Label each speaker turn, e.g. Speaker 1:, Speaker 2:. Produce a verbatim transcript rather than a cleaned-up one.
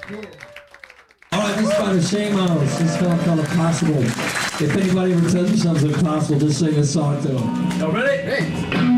Speaker 1: All right, this is by the Shamos. This is called Impossible. If anybody ever tells you something's impossible, just sing this song to them.
Speaker 2: Y'all ready? Hey.